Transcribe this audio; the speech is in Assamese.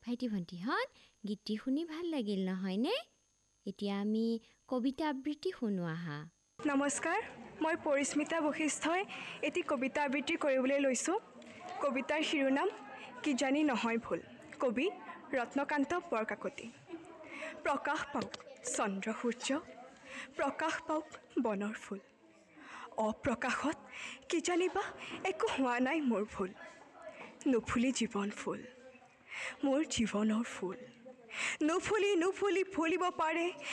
ভাইটি ভণ্টিহঁত গীতটি শুনি ভাল লাগিল নহয়নে? এতিয়া আমি কবিতা আবৃত্তি শুনো আহা। নমস্কাৰ, মই পৰিস্মিতা বশিষ্ঠই এটি কবিতা আবৃত্তি কৰিবলৈ লৈছোঁ। কবিতাৰ শিৰোনাম কিজানি নহয় ভুল। কবি ৰত্নকান্ত বৰকাকতি। প্ৰকাশ পাওক চন্দ্ৰ সূৰ্য, প্ৰকাশ পাওক বনৰ ফুল। অপ্ৰকাশত কিজানিবা একো হোৱা নাই মোৰ ভুল। নুফুলি জীৱন ফুল, মোৰ জীৱনৰ ফুল। নুফুলি নুফুলি ফুলিব পাৰে